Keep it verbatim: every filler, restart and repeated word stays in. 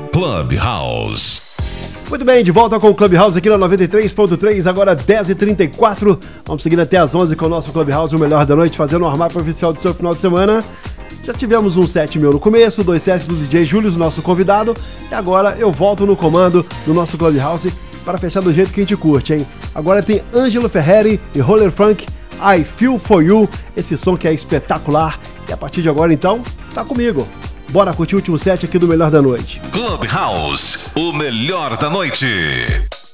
Clubhouse. Muito bem, de volta com o Clubhouse aqui na noventa e três ponto três, agora dez e trinta e quatro. Vamos seguindo até as onze com o nosso Clubhouse, o melhor da noite, fazendo o armário oficial do seu final de semana. Já tivemos um set meu no começo, dois sets do D J Júlio, nosso convidado. E agora eu volto no comando do nosso Clubhouse para fechar do jeito que a gente curte, hein? Agora tem Ângelo Ferreri e Roller Funk, I Feel For You, esse som que é espetacular. E a partir de agora, então, tá comigo. Bora curtir o último set aqui do Melhor da Noite. Clubhouse, o melhor da noite.